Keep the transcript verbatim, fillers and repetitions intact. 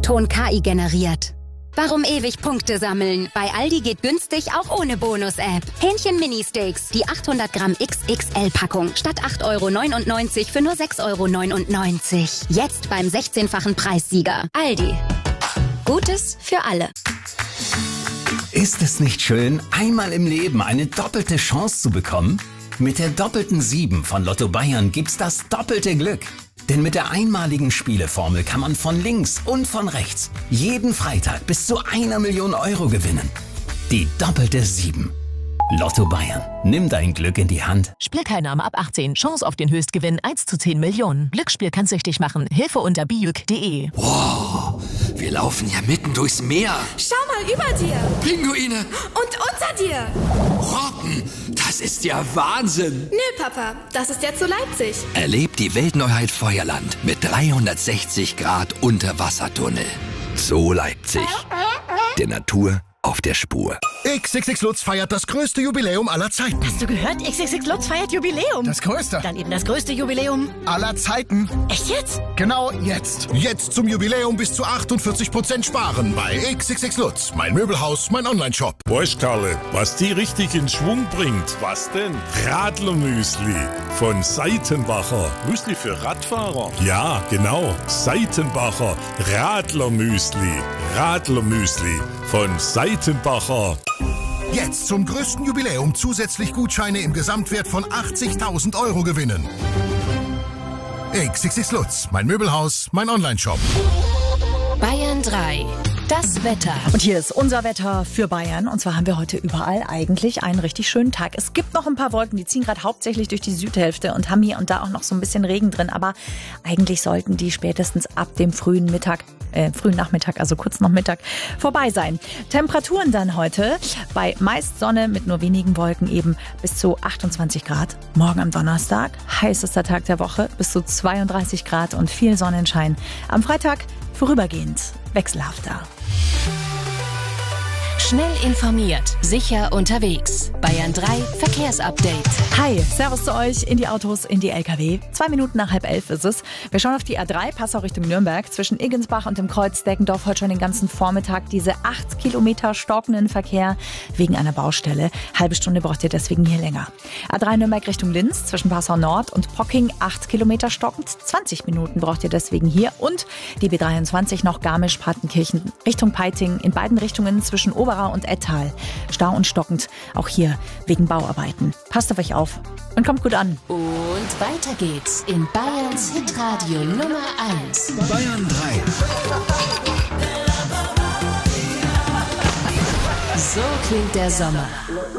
Ton K I generiert. Warum ewig Punkte sammeln? Bei Aldi geht günstig auch ohne Bonus-App. Hähnchen Mini-Steaks, die achthundert Gramm X X L-Packung. Statt acht Euro neunundneunzig für nur sechs Euro neunundneunzig. Jetzt beim sechzehnfachen Preissieger. Aldi. Gutes für alle. Ist es nicht schön, einmal im Leben eine doppelte Chance zu bekommen? Mit der doppelten sieben von Lotto Bayern gibt's das doppelte Glück. Denn mit der einmaligen Spieleformel kann man von links und von rechts jeden Freitag bis zu einer Million Euro gewinnen. Die doppelte sieben. Lotto Bayern. Nimm dein Glück in die Hand. Spielteilnahme ab achtzehn. Chance auf den Höchstgewinn eins zu zehn Millionen. Glücksspiel kann süchtig machen. Hilfe unter bijuk punkt de. Wow, wir laufen ja mitten durchs Meer. Schau mal über dir. Pinguine. Und unter dir. Robben, das ist ja Wahnsinn. Nö, Papa, das ist jetzt so Leipzig. Erlebt die Weltneuheit Feuerland mit dreihundertsechzig Grad Unterwassertunnel. So Leipzig. Der Natur auf der Spur. X X X Lutz feiert das größte Jubiläum aller Zeiten. Hast du gehört? X X X Lutz feiert Jubiläum. Das größte. Dann eben das größte Jubiläum aller Zeiten. Echt jetzt? Genau jetzt. Jetzt zum Jubiläum bis zu achtundvierzig Prozent sparen bei X X X Lutz. Mein Möbelhaus, mein Onlineshop. Weißt Karle, was die richtig in Schwung bringt? Was denn? Radlermüsli von Seitenbacher. Müsli für Radfahrer. Ja, genau. Seitenbacher Radlermüsli. Radlermüsli von Seitenbacher. Jetzt zum größten Jubiläum zusätzlich Gutscheine im Gesamtwert von achtzigtausend Euro gewinnen. X X X Lutz, mein Möbelhaus, mein Onlineshop. Bayern drei. Das Wetter. Und hier ist unser Wetter für Bayern. Und zwar haben wir heute überall eigentlich einen richtig schönen Tag. Es gibt noch ein paar Wolken, die ziehen gerade hauptsächlich durch die Südhälfte und haben hier und da auch noch so ein bisschen Regen drin. Aber eigentlich sollten die spätestens ab dem frühen Mittag, äh, frühen Nachmittag, also kurz nach Mittag, vorbei sein. Temperaturen dann heute bei meist Sonne mit nur wenigen Wolken eben bis zu achtundzwanzig Grad. Morgen am Donnerstag, heißester Tag der Woche, bis zu zweiunddreißig Grad und viel Sonnenschein. Am Freitag vorübergehend wechselhafter. Schnell informiert, sicher unterwegs. Bayern drei Verkehrsupdate. Hi, servus zu euch in die Autos, in die L K W. Zwei Minuten nach halb elf ist es. Wir schauen auf die A drei, Passau Richtung Nürnberg. Zwischen Iggensbach und dem Kreuz Deckendorf heute schon den ganzen Vormittag diese acht Kilometer stockenden Verkehr wegen einer Baustelle. Halbe Stunde braucht ihr deswegen hier länger. A drei Nürnberg Richtung Linz, zwischen Passau Nord und Pocking acht Kilometer stockend. zwanzig Minuten braucht ihr deswegen hier. Und die B dreiundzwanzig noch Garmisch-Partenkirchen Richtung Peiting. In beiden Richtungen zwischen Oberau und Ettal. Stau und stockend, auch hier wegen Bauarbeiten. Passt auf euch auf und kommt gut an. Und weiter geht's in Bayerns Hitradio Nummer eins. Bayern drei. So klingt der Sommer.